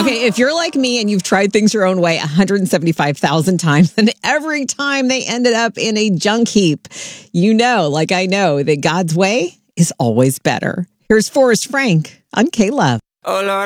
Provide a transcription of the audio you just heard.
Okay, if you're like me and you've tried things your own way 175,000 times, and every time they ended up in a junk heap, you know, like I know, that God's way is always better. Here's Forrest Frank on K-Love. Oh, Lord.